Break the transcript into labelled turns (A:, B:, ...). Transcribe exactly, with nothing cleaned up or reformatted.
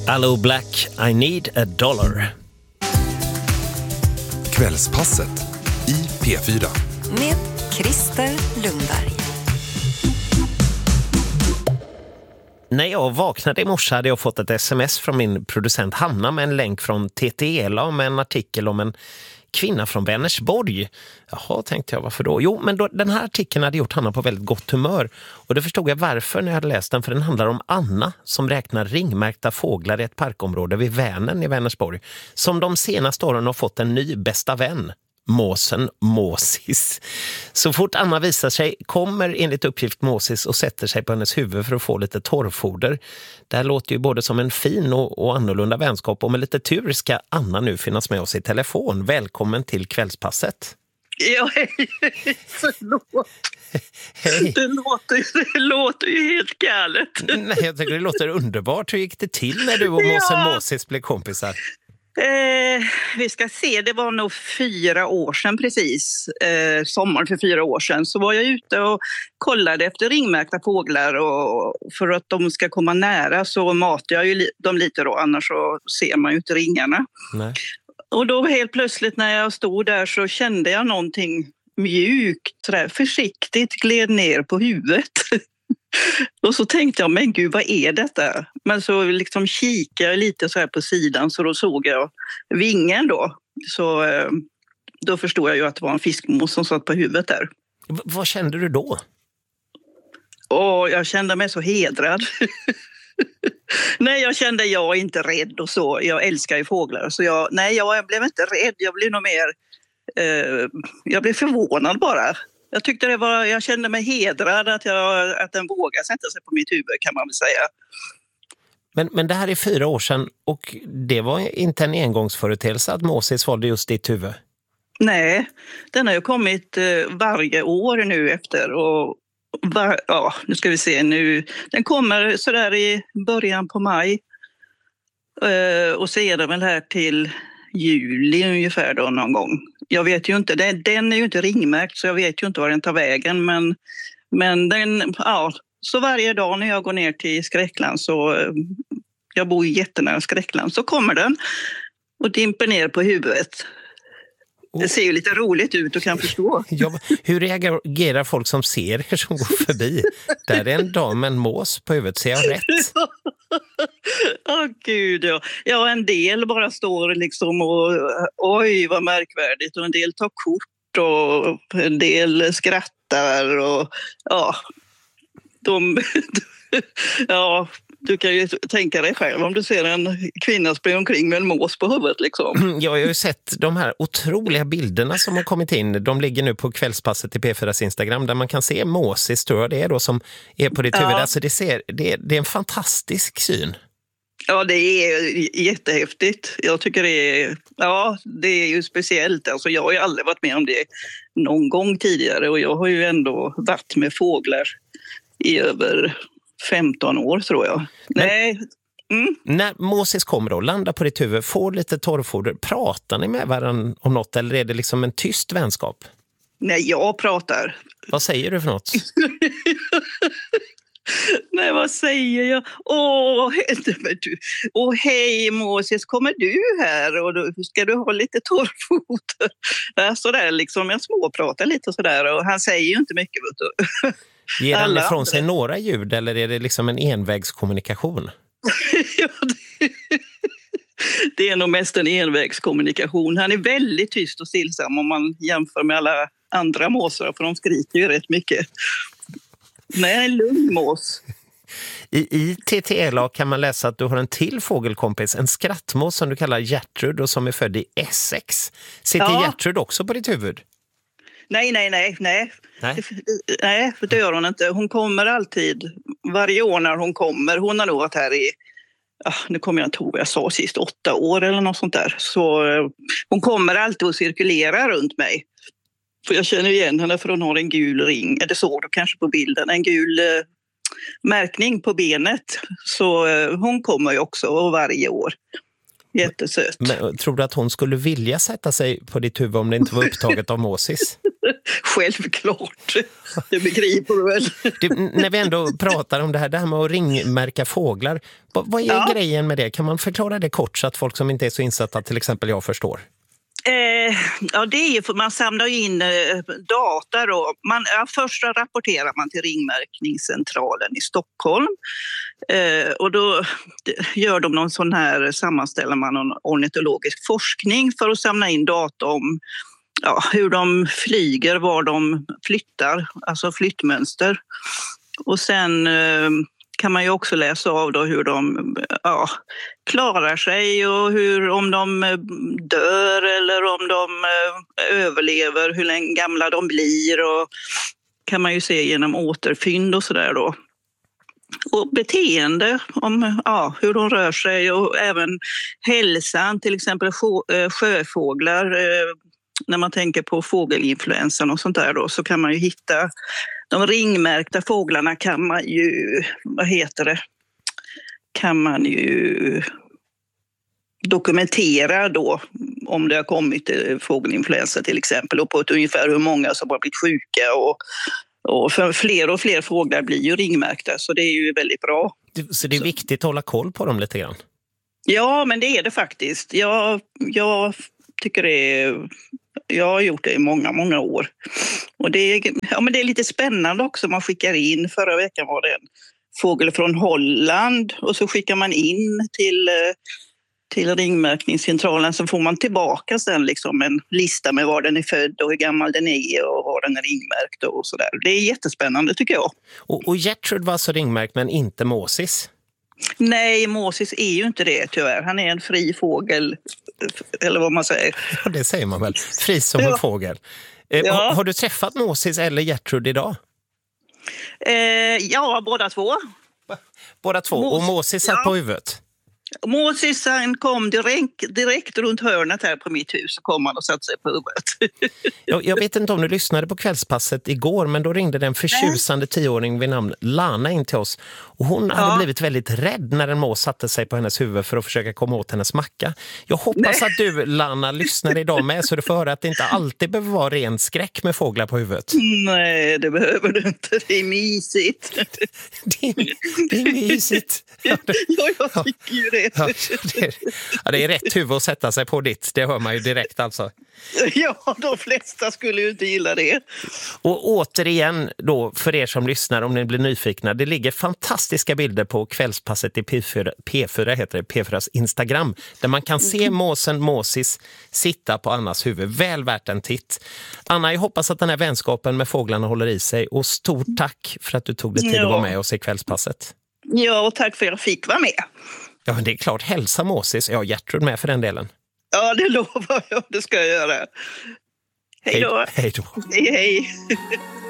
A: Allo Black, I need a dollar.
B: Kvällspasset i P fyra.
C: Med Christer Lundberg.
A: När jag vaknade i morse hade jag fått ett sms från min producent Hanna med en länk från T T E L A med en artikel om en kvinna från Vänersborg. Jaha, tänkte jag, varför då? Jo, men då, den här artikeln hade gjort Hanna på väldigt gott humör. Och det förstod jag varför när jag hade läst den, för den handlar om Anna som räknar ringmärkta fåglar i ett parkområde vid Vänern i Vänersborg. Som de senaste åren har fått en ny bästa vän. Måsen Måsis. Så fort Anna visar sig kommer enligt uppgift Måsis och sätter sig på hennes huvud för att få lite torrfoder. Det här låter ju både som en fin och, och annorlunda vänskap, och med lite tur ska Anna nu finnas med oss i telefon. Välkommen till Kvällspasset.
D: Ja, hej. Förlåt.
A: Hej.
D: Det låter, det låter ju helt galet.
A: Nej, jag tycker det låter underbart. Hur gick det till när du och Måsen
D: Ja.
A: Måsis blev kompisar?
D: Eh, vi ska se, det var nog fyra år sedan precis, eh, sommaren för fyra år sedan, så var jag ute och kollade efter ringmärkta fåglar, och för att de ska komma nära så matar jag ju li- dem lite då, annars så ser man ju inte ringarna.
A: Nej.
D: Och då helt plötsligt när jag stod där så kände jag någonting mjukt, sådär, försiktigt gled ner på huvudet. Och så tänkte jag, men gud, vad är detta? Men så liksom kikade jag lite så här på sidan, så då såg jag vingen då. Så eh, då förstod jag ju att det var en fiskmås som satt på huvudet där.
A: V- vad kände du då?
D: Och jag kände mig så hedrad. Nej, jag kände jag är inte rädd och så. Jag älskar ju fåglar. Så jag, nej, jag blev inte rädd. Jag blev nog mer... Eh, jag blev förvånad bara. Jag tyckte det var... Jag kände mig hedrad att, jag, att den vågade sätta sig på mitt huvud, kan man väl säga.
A: Men, men det här är fyra år sedan, och det var inte en engångsföreteelse att Måsis valde just ditt huvud.
D: Nej, den har ju kommit eh, varje år nu efter. Och var, ja, nu ska vi se nu. Den kommer sådär i början på maj. Eh, och så är det väl här till juli ungefär då någon gång. Jag vet ju inte, den, den är ju inte ringmärkt, så jag vet ju inte var den tar vägen. Men, men den, ja, så varje dag när jag går ner till Skräckland, så eh, jag bor jättenära Skräckland, så kommer den och dimper ner på huvudet. Det ser ju lite roligt ut och kan förstå.
A: Ja, hur reagerar folk som ser er som går förbi? Där är en dam med en mås på huvudet, ser jag rätt?
D: Åh oh, gud, ja. Ja, en del bara står liksom och oj vad märkvärdigt, och en del tar kort och en del skrattar och ja, de... ja, du kan ju tänka dig själv om du ser en kvinna springa omkring med en mås på huvudet liksom.
A: Jag har ju sett de här otroliga bilderna som har kommit in. De ligger nu på Kvällspasset i P fyras Instagram, där man kan se Måsis, tror jag det är då, som är på ditt huvud.
D: Ja.
A: Alltså det, ser, det, är, det är en fantastisk syn.
D: Ja, det är jättehäftigt. Jag tycker det är, ja, det är ju speciellt. Alltså, jag har ju aldrig varit med om det någon gång tidigare, och jag har ju ändå varit med fåglar i över femton år, tror jag.
A: Men,
D: Nej. Mm.
A: När Måsis kommer då, landar på ditt huvud, får lite torrfoder, pratar ni med varandra om något, eller är det liksom en tyst vänskap?
D: Nej, jag pratar.
A: Vad säger du för något?
D: Nej, vad säger jag? Åh, du. Åh, hej Måsis, kommer du här? Och då ska du ha lite torrfoder? Ja, sådär liksom, jag småpratar lite sådär, och han säger ju inte mycket, vet du.
A: Ger han
D: Alla
A: ifrån
D: andra.
A: sig några ljud, eller är det liksom en envägskommunikation?
D: Ja, det, det är nog mest en envägskommunikation. Han är väldigt tyst och stillsam om man jämför med alla andra måsar, för de skriker ju rätt mycket. Nej, en lugn mås.
A: I, I T T E L A kan man läsa att du har en till fågelkompis, en skrattmås som du kallar Gertrud och som är född i Essex. Sitter
D: Ja.
A: Gertrud också på ditt huvud?
D: Nej, nej, nej, nej.
A: Nej.
D: Det, nej, för det gör hon inte. Hon kommer alltid, varje år när hon kommer. Hon har nog varit här i, ah, nu kommer jag inte ihåg vad jag sa sist, åtta år eller något sånt där. Så eh, hon kommer alltid och cirkulerar runt mig. För jag känner igen henne, för hon har en gul ring, eller såg du kanske på bilden, en gul eh, märkning på benet. Så eh, hon kommer ju också varje år. Jättesöt.
A: Men, tror du att hon skulle vilja sätta sig på ditt huvud om det inte var upptaget av måsis?
D: Självklart. Det begriper du väl.
A: Det, när vi ändå pratar om det här, det här med att ringmärka fåglar. Vad, vad är
D: Ja.
A: grejen med det? Kan man förklara det kort så att folk som inte är så insatta, till exempel jag, förstår?
D: Eh, ja, det är ju för man samlar in eh, data då. Man, ja, först rapporterar man till ringmärkningscentralen i Stockholm. Eh, och då gör de någon sån här, sammanställer man någon ornitologisk forskning för att samla in data om ja, hur de flyger, var de flyttar, alltså flyttmönster. Och sen eh, kan man ju också läsa av då hur de ja, klarar sig och hur, om de dör eller om de eh, överlever, hur länge gamla de blir, och kan man ju se genom återfynd och sådär då. Och beteende, om ja, hur de rör sig, och även hälsan, till exempel sjö, sjöfåglar. Eh, när man tänker på fågelinfluensan och sånt där då, så kan man ju hitta de ringmärkta fåglarna, kan man ju, vad heter det, kan man ju dokumentera då om det har kommit fågelinfluensa till exempel, och på ett ungefär hur många som har blivit sjuka, och, och för fler och fler fåglar blir ju ringmärkta, så det är ju väldigt bra.
A: Så det är viktigt att hålla koll på dem lite grann?
D: Ja, men det är det faktiskt. Jag, jag tycker det är... Jag har gjort det i många, många år. Och det är, ja, men det är lite spännande också. Man skickar in, förra veckan var det en fågel från Holland, och så skickar man in till, till ringmärkningscentralen, så får man tillbaka sen liksom en lista med var den är född och hur gammal den är och var den är ringmärkt och sådär. Det är jättespännande tycker jag.
A: Och, och Gertrud var så ringmärkt, men inte måsis?
D: Nej, måsis är ju inte det tyvärr. Han är en fri fågel, eller vad man säger.
A: Ja, det säger man väl. Fri som en
D: Ja.
A: fågel. Eh,
D: Ja.
A: har, har du träffat måsis eller Gertrud idag?
D: Eh, ja, båda två.
A: Båda två.
D: Mås-
A: Och måsis satt
D: ja.
A: på huvudet?
D: Måsis han kom direkt, direkt runt hörnet här på mitt hus, och kom han och satte sig på huvudet.
A: Jag, jag vet inte om du lyssnade på kvällspasset igår, men då ringde den förtjusande tioåring vid namn Lana in till oss. Och hon hade
D: Ja.
A: blivit väldigt rädd när en mås satte sig på hennes huvud för att försöka komma åt hennes macka. Jag hoppas
D: Nej.
A: att du, Lana, lyssnar idag med, så du får höra att det inte alltid behöver vara ren skräck med fåglar på huvudet.
D: Nej, det behöver du inte. Det är mysigt.
A: Det är, det är mysigt. Ja, det,
D: Ja, jag tycker ju det.
A: ja, det, är, ja, det är rätt huvud att sätta sig på ditt. Det hör man ju direkt alltså.
D: Ja, de flesta skulle ju inte gilla det.
A: Och återigen då, för er som lyssnar, om ni blir nyfikna, det ligger fantastiska bilder på kvällspasset i P fyra, P fyra heter det, P fyras Instagram, där man kan se måsen måsis sitta på Annas huvud. Väl värt en titt. Anna, jag hoppas att den här vänskapen med fåglarna håller i sig, och stort tack för att du tog dig tid
D: Ja.
A: att vara med oss i kvällspasset.
D: Ja, och tack för att jag fick vara med.
A: Ja, men det är klart, hälsa måsis. Ja, Gertrud med för den delen.
D: Ja, det lovar jag. Det ska jag göra. Hej då.
A: Hej då.
D: Hej, hej.